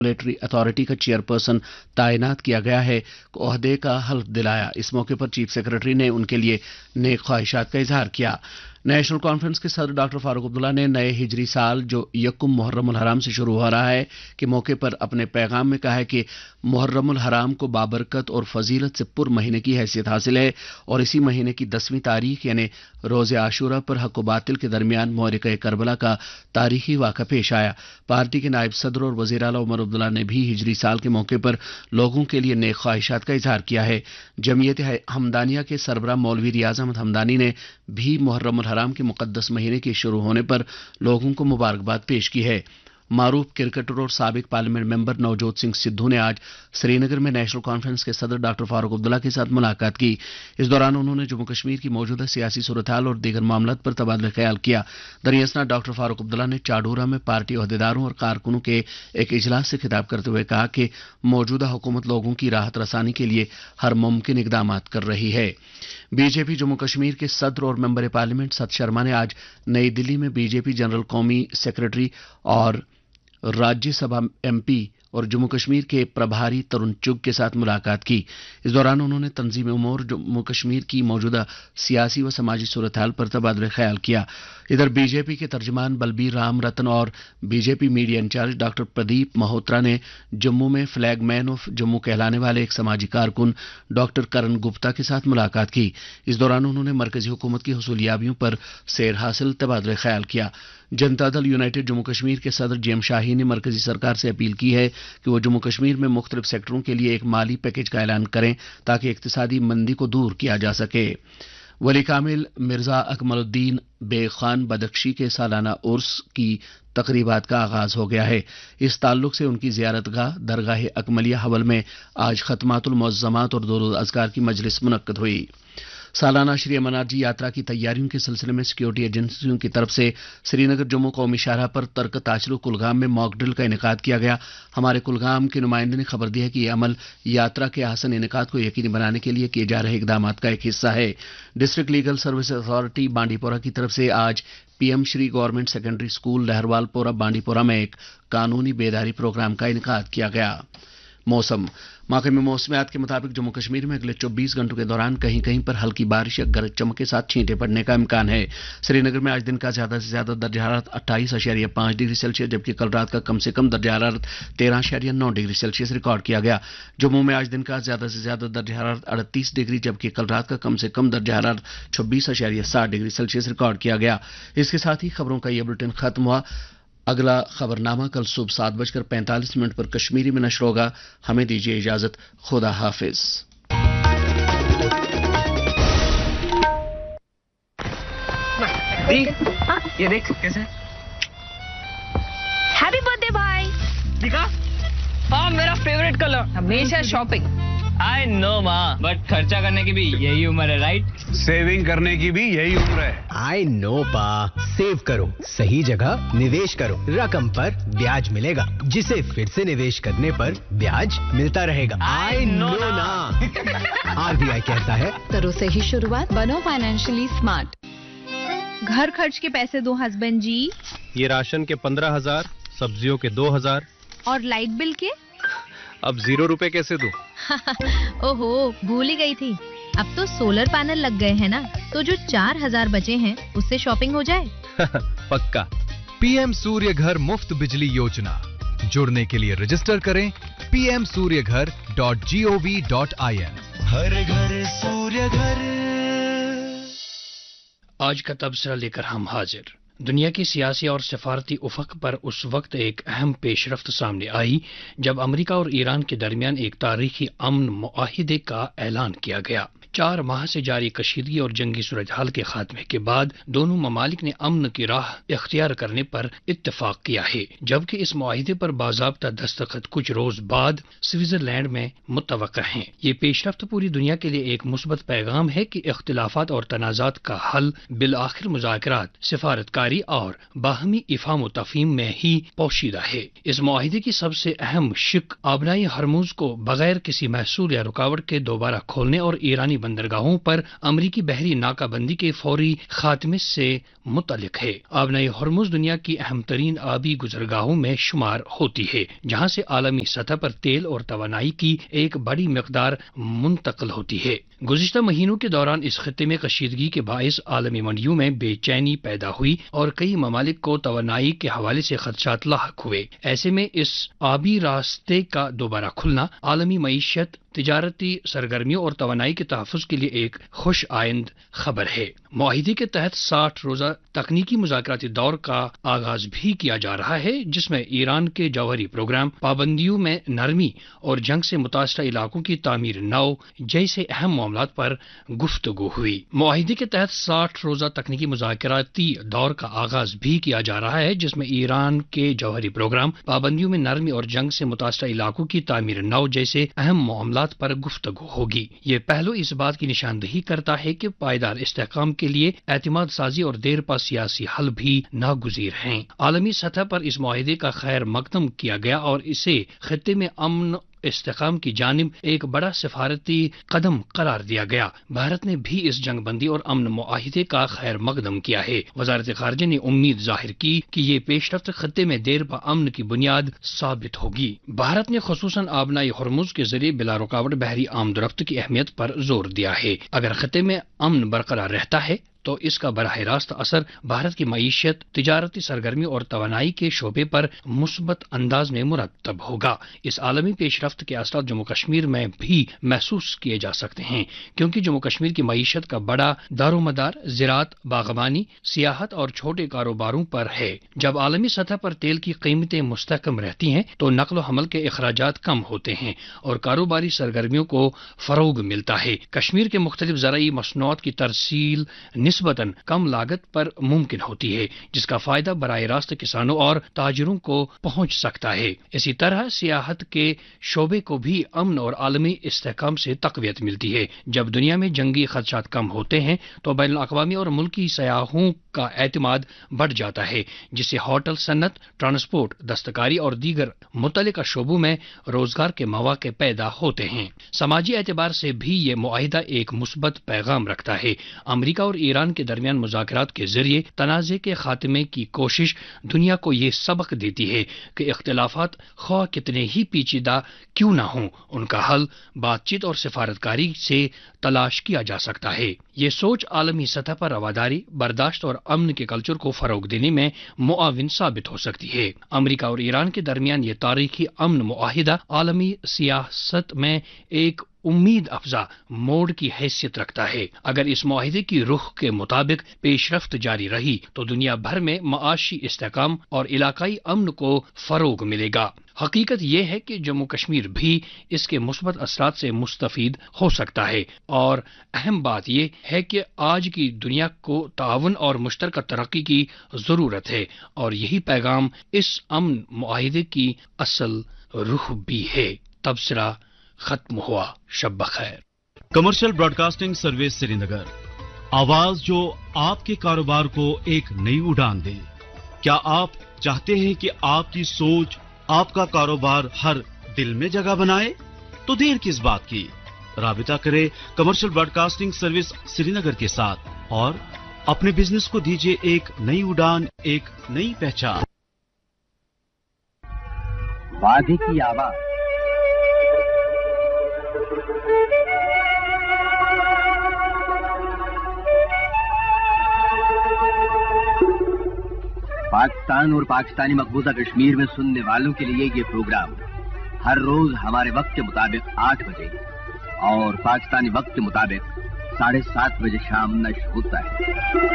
Regulatory authority کا chairperson تعینات کیا گیا ہے کو عہدے کا حلف دلایا۔ اس موقع پر چیف سیکرٹری نے ان کے لیے نیک خواہشات کا اظہار کیا۔ نیشنل کانفرنس کے صدر ڈاکٹر فاروق عبداللہ نے نئے ہجری سال جو یکم محرم الحرام سے شروع ہو رہا ہے کے موقع پر اپنے پیغام میں کہا ہے کہ محرم الحرام کو بابرکت اور فضیلت سے پر مہینے کی حیثیت حاصل ہے اور اسی مہینے کی 10ویں تاریخ یعنی روز عاشورہ پر حق و باطل کے درمیان معرکہ کربلا کا تاریخی واقعہ پیش آیا۔ پارٹی کے نائب صدر اور وزیر اعلیٰ عمر عبداللہ نے بھی ہجری سال کے موقع پر لوگوں کے لیے نیک خواہشات کا اظہار کیا ہے۔ جمعیت حمدانیہ کے سربراہ مولوی ریاض احمد حمدانی نے بھی محرم الحرام کے مقدس مہینے کے شروع ہونے پر لوگوں کو مبارکباد پیش کی ہے۔ معروف کرکٹر اور سابق پارلیمنٹ ممبر نوجوت سنگھ سدھو نے آج سری نگر میں نیشنل کانفرنس کے صدر ڈاکٹر فاروق عبداللہ کے ساتھ ملاقات کی۔ اس دوران انہوں نے جموں کشمیر کی موجودہ سیاسی صورتحال اور دیگر معاملات پر تبادلہ خیال کیا۔ دراصل ڈاکٹر فاروق عبداللہ نے چاڈورہ میں پارٹی عہدیداروں اور کارکنوں کے ایک اجلاس سے خطاب کرتے ہوئے کہا کہ موجودہ حکومت لوگوں کی راحت رسانی کے لیے ہر ممکن اقدامات کر رہی ہے۔ بی جے پی جموں کشمیر کے صدر اور ممبر پارلیمنٹ ست شرما نے آج نئی دلی میں بی جے پی جنرل قومی سیکرٹری اور راجیہ سبھا ایم پی اور جموں کشمیر کے پربھاری ترن چگ کے ساتھ ملاقات کی۔ اس دوران انہوں نے تنظیم امور جموں کشمیر کی موجودہ سیاسی و سماجی صورتحال پر تبادلہ خیال کیا۔ ادھر بی جے پی کے ترجمان بلبیر رام رتن اور بی جے پی میڈیا انچارج ڈاکٹر پردیپ مہوترا نے جموں میں فلیگ مین آف جموں کہلانے والے ایک سماجی کارکن ڈاکٹر کرن گپتا کے ساتھ ملاقات کی۔ اس دوران انہوں نے مرکزی حکومت کی حصولیابیوں پر سیر حاصل تبادلہ خیال کیا۔ جنتا دل یونائٹڈ جموں کشمیر کے صدر جی ایم شاہی نے مرکزی سرکار سے اپیل کی ہے کہ وہ جموں کشمیر میں مختلف سیکٹروں کے لیے ایک مالی پیکج کا اعلان کریں تاکہ اقتصادی مندی کو دور کیا جا سکے۔ ولی کامل مرزا اکمل الدین بیگ خان بدخشی کے سالانہ عرس کی تقریبات کا آغاز ہو گیا ہے۔ اس تعلق سے ان کی زیارت گاہ درگاہ اکملیہ حول میں آج ختمات المعظمات اور درود اذکار کی مجلس منعقد ہوئی۔ سالانہ شری امرناتھ جی یاترا کی تیاریوں کے سلسلے میں سیکیورٹی ایجنسیوں کی طرف سے سری نگر جموں قومی شاہراہ پر ترک تاچلو کلگام میں موک ڈرل کا انعقاد کیا گیا۔ ہمارے کلگام کے نمائندے نے خبر دی ہے کہ یہ عمل یاترا کے احسن انعقاد کو یقینی بنانے کے لیے کیے جا رہے اقدامات کا ایک حصہ ہے۔ ڈسٹرکٹ لیگل سروس اتھارٹی بانڈی پورہ کی طرف سے آج پی ایم شری گورنمنٹ سیکنڈری اسکول لہروال پورہ بانڈی پورہ میں ایک قانونی بیداری پروگرام کا انعقاد کیا گیا۔ موسم محکمہ موسمیات کے مطابق جموں کشمیر میں اگلے 24 گھنٹوں کے دوران کہیں کہیں پر ہلکی بارش یا گرج چمک کے ساتھ چھینٹیں پڑنے کا امکان ہے۔ سری نگر میں آج دن کا زیادہ سے زیادہ درجہ حرارت 28.5 ڈگری سیلسیس جبکہ کل رات کا کم سے کم درجہ حرارت 13.9 ڈگری سیلسیس ریکارڈ کیا گیا۔ جموں میں آج دن کا زیادہ سے زیادہ درجہ حرارت 38 ڈگری جبکہ کل رات کا کم سے کم درجہ حرارت 26.7 ڈگری سیلسیس ریکارڈ کیا گیا۔ اس کے ساتھ ہی خبروں کا یہ بلٹن ختم ہوا۔ اگلا خبرنامہ کل صبح 7:45 پر کشمیری میں نشر ہوگا۔ ہمیں دیجیے اجازت، خدا حافظ۔ یہ دیکھ کیسے ہیپی برتھ ڈے بھائی۔ دیکھا؟ ہاں میرا فیوریٹ کلر ہمیشہ شاپنگ۔ آئی نو ماں، بٹ خرچہ کرنے کی بھی یہی عمر ہے، رائٹ؟ سیونگ کرنے کی بھی یہی عمر ہے۔ آئی نو پا، سیو کرو، صحیح جگہ نویش کرو، رقم پر بیاج ملے گا جسے پھر سے نویش کرنے پر بیاج ملتا رہے گا۔ آئی نو نا۔ آر بی آئی کہتا ہے کرو صحیح شروعات، بنو فائنینشلی اسمارٹ۔ گھر خرچ کے پیسے دو ہسبینڈ جی، یہ راشن کے 15,000، سبزیوں کے 2,000 اور لائٹ بل کے؟ اب 0 روپے کیسے دوں؟ اوہو بھول ہی گئی تھی، اب تو سولر پینل لگ گئے ہیں نا، تو جو 4,000 بچے ہیں اس سے شاپنگ ہو جائے۔ پکا۔ پی ایم سوریہ گھر مفت بجلی یوجنا، جڑنے کے لیے رجسٹر کریں pmsuryaghar.gov.in۔ ہر گھر سوریہ گھر۔ آج کا تبصرہ لے کر ہم حاضر۔ دنیا کی سیاسی اور سفارتی افق پر اس وقت ایک اہم پیش رفت سامنے آئی جب امریکہ اور ایران کے درمیان ایک تاریخی امن معاہدے کا اعلان کیا گیا۔ 4 ماہ سے جاری کشیدگی اور جنگی صورتحال کے خاتمے کے بعد دونوں ممالک نے امن کی راہ اختیار کرنے پر اتفاق کیا ہے، جبکہ اس معاہدے پر باضابطہ دستخط کچھ روز بعد سوئٹزرلینڈ میں متوقع ہیں۔ یہ پیش رفت پوری دنیا کے لیے ایک مثبت پیغام ہے کہ اختلافات اور تنازعات کا حل بالآخر مذاکرات، سفارتکاری اور باہمی افہام و تفہیم میں ہی پوشیدہ ہے۔ اس معاہدے کی سب سے اہم شق آبنائی ہرموز کو بغیر کسی محصول یا رکاوٹ کے دوبارہ کھولنے اور ایرانی بندرگاہوں پر امریکی بحری ناکہ بندی کے فوری خاتمے سے متعلق ہے۔ آبنائے ہرمز دنیا کی اہم ترین آبی گزرگاہوں میں شمار ہوتی ہے، جہاں سے عالمی سطح پر تیل اور توانائی کی ایک بڑی مقدار منتقل ہوتی ہے۔ گزشتہ مہینوں کے دوران اس خطے میں کشیدگی کے باعث عالمی منڈیوں میں بے چینی پیدا ہوئی اور کئی ممالک کو توانائی کے حوالے سے خدشات لاحق ہوئے۔ ایسے میں اس آبی راستے کا دوبارہ کھلنا عالمی معیشت، تجارتی سرگرمیوں اور توانائی کے تحفظ کے لیے ایک خوش آئند خبر ہے۔ معاہدے کے تحت 60 روزہ تکنیکی مذاکراتی دور کا آغاز بھی کیا جا رہا ہے، جس میں ایران کے جوہری پروگرام، پابندیوں میں نرمی اور جنگ سے متاثرہ علاقوں کی تعمیر نو جیسے اہم معاملات پر گفتگو ہوئی۔ معاہدے کے تحت 60 روزہ تکنیکی مذاکراتی دور کا آغاز بھی کیا جا رہا ہے، جس میں ایران کے جوہری پروگرام، پابندیوں میں نرمی اور جنگ سے متاثرہ علاقوں کی تعمیر نو جیسے اہم معاملات پر گفتگو ہوگی۔ یہ پہلو اس بات کی نشاندہی کرتا ہے کہ پائیدار استحکام کے لیے اعتماد سازی اور دیر پا سیاسی حل بھی ناگزیر ہیں۔ عالمی سطح پر اس معاہدے کا خیر مقدم کیا گیا اور اسے خطے میں امن استحکام کی جانب ایک بڑا سفارتی قدم قرار دیا گیا۔ بھارت نے بھی اس جنگ بندی اور امن معاہدے کا خیر مقدم کیا ہے۔ وزارت خارجہ نے امید ظاہر کی کہ یہ پیش رفت خطے میں دیر پا امن کی بنیاد ثابت ہوگی۔ بھارت نے خصوصاً آبنائی ہرمز کے ذریعے بلا رکاوٹ بحری آمد و رفت کی اہمیت پر زور دیا ہے۔ اگر خطے میں امن برقرار رہتا ہے تو اس کا براہ راست اثر بھارت کی معیشت، تجارتی سرگرمی اور توانائی کے شعبے پر مثبت انداز میں مرتب ہوگا۔ اس عالمی پیش رفت کے اثرات جموں کشمیر میں بھی محسوس کیے جا سکتے ہیں، کیونکہ جموں کشمیر کی معیشت کا بڑا دار و مدار زراعت، باغبانی، سیاحت اور چھوٹے کاروباروں پر ہے۔ جب عالمی سطح پر تیل کی قیمتیں مستحکم رہتی ہیں تو نقل و حمل کے اخراجات کم ہوتے ہیں اور کاروباری سرگرمیوں کو فروغ ملتا ہے۔ کشمیر کے مختلف زرعی مصنوعات کی ترسیل نسبتاً کم لاگت پر ممکن ہوتی ہے، جس کا فائدہ براہ راست کسانوں اور تاجروں کو پہنچ سکتا ہے۔ اسی طرح سیاحت کے شعبے کو بھی امن اور عالمی استحکام سے تقویت ملتی ہے۔ جب دنیا میں جنگی خدشات کم ہوتے ہیں تو بین الاقوامی اور ملکی سیاحوں کا اعتماد بڑھ جاتا ہے، جس سے ہوٹل صنعت، ٹرانسپورٹ، دستکاری اور دیگر متعلقہ شعبوں میں روزگار کے مواقع پیدا ہوتے ہیں۔ سماجی اعتبار سے بھی یہ معاہدہ ایک مثبت پیغام رکھتا ہے۔ امریکہ اور ایران کے درمیان مذاکرات کے ذریعے تنازع کے خاتمے کی کوشش دنیا کو یہ سبق دیتی ہے کہ اختلافات خواہ کتنے ہی پیچیدہ کیوں نہ ہوں، ان کا حل بات چیت اور سفارتکاری سے تلاش کیا جا سکتا ہے۔ یہ سوچ عالمی سطح پر رواداری، برداشت اور امن کے کلچر کو فروغ دینے میں معاون ثابت ہو سکتی ہے۔ امریکہ اور ایران کے درمیان یہ تاریخی امن معاہدہ عالمی سیاست میں ایک امید افزا موڑ کی حیثیت رکھتا ہے۔ اگر اس معاہدے کی رخ کے مطابق پیش رفت جاری رہی تو دنیا بھر میں معاشی استحکام اور علاقائی امن کو فروغ ملے گا۔ حقیقت یہ ہے کہ جموں کشمیر بھی اس کے مثبت اثرات سے مستفید ہو سکتا ہے، اور اہم بات یہ ہے کہ آج کی دنیا کو تعاون اور مشترکہ ترقی کی ضرورت ہے، اور یہی پیغام اس امن معاہدے کی اصل روح بھی ہے۔ تبصرہ ختم ہوا۔ شب بخیر۔ کمرشل براڈ کاسٹنگ سروس سری نگر، آواز جو آپ کے کاروبار کو ایک نئی اڑان دے۔ کیا آپ چاہتے ہیں کہ آپ کی سوچ آپ کا کاروبار ہر دل میں جگہ بنائے؟ تو دیر کس بات کی، رابطہ کریں کمرشل براڈ کاسٹنگ سروس سری نگر کے ساتھ اور اپنے بزنس کو دیجیے ایک نئی اڑان، ایک نئی پہچان۔ وادی کی آواز، پاکستان اور پاکستانی مقبوضہ کشمیر میں سننے والوں کے لیے یہ پروگرام ہر روز ہمارے وقت کے مطابق 8 بجے اور پاکستانی وقت کے مطابق 7:30 بجے شام نشر ہوتا ہے۔